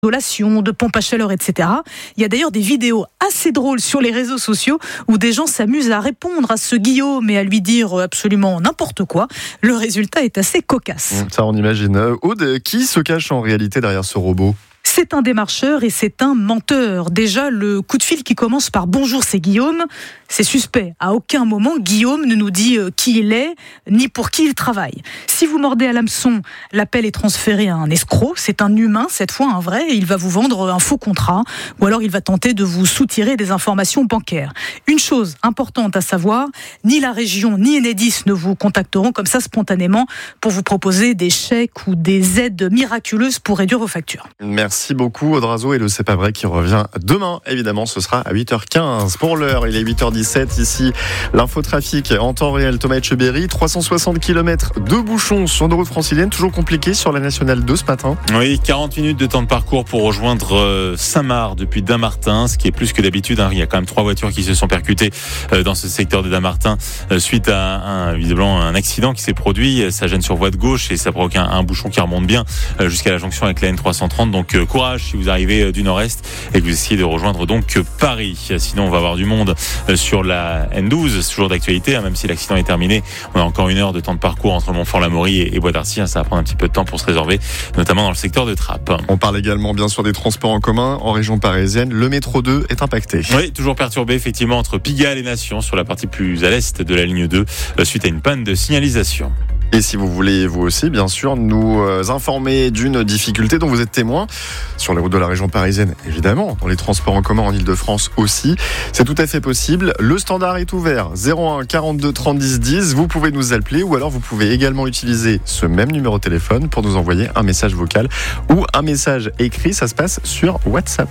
de pompes à chaleur, etc. Il y a d'ailleurs des vidéos assez drôles sur les réseaux sociaux où des gens s'amusent à répondre à ce Guillaume et à lui dire absolument n'importe quoi. Le résultat est assez cocasse. Ça, on imagine. Aude, qui se cache en réalité derrière ce robot ? C'est un démarcheur et c'est un menteur. Déjà, le coup de fil qui commence par « Bonjour, c'est Guillaume », c'est suspect. À aucun moment, Guillaume ne nous dit qui il est, ni pour qui il travaille. Si vous mordez à l'hameçon, l'appel est transféré à un escroc. C'est un humain, cette fois un vrai, et il va vous vendre un faux contrat. Ou alors il va tenter de vous soutirer des informations bancaires. Une chose importante à savoir, ni la région, ni Enedis ne vous contacteront comme ça spontanément pour vous proposer des chèques ou des aides miraculeuses pour réduire vos factures. Merci beaucoup Aude Razo, et le C'est pas vrai qui revient demain. Évidemment, ce sera à 8h15. Pour l'heure, il est 8h17 ici. L'infotrafic en temps réel, Thomas Etcheberry. 360 km de bouchons sur nos routes franciliennes, toujours compliqué sur la Nationale 2 ce matin. Oui, 40 minutes de temps de parcours pour rejoindre Saint-Marc depuis Dammartin, ce qui est plus que d'habitude. Il y a quand même 3 voitures qui se sont percutées dans ce secteur de Dammartin suite à visiblement un accident qui s'est produit. Ça gêne sur voie de gauche et ça provoque un bouchon qui remonte bien jusqu'à la jonction avec la N330. Donc courage si vous arrivez du nord-est et que vous essayez de rejoindre donc Paris. Sinon, on va avoir du monde sur la N12, c'est toujours d'actualité, même si l'accident est terminé. On a encore 1 heure de temps de parcours entre Montfort-l'Amaury et Bois d'Arcy. Ça va prendre un petit peu de temps pour se résorber, notamment dans le secteur de Trappes. On parle également bien sûr des transports en commun en région parisienne. Le métro 2 est impacté. Oui, toujours perturbé effectivement entre Pigalle et Nation sur la partie plus à l'est de la ligne 2 suite à une panne de signalisation. Et si vous voulez, vous aussi, bien sûr, nous informer d'une difficulté dont vous êtes témoin sur les routes de la région parisienne, évidemment, dans les transports en commun en Ile-de-France aussi, c'est tout à fait possible. Le standard est ouvert, 01 42 30 10 10. Vous pouvez nous appeler ou alors vous pouvez également utiliser ce même numéro de téléphone pour nous envoyer un message vocal ou un message écrit. Ça se passe sur WhatsApp.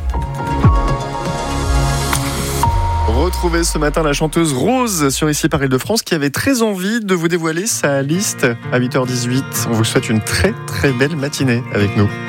Retrouvez ce matin la chanteuse Rose sur Ici par Ile-de-France qui avait très envie de vous dévoiler sa liste à 8h18. On vous souhaite une très très belle matinée avec nous.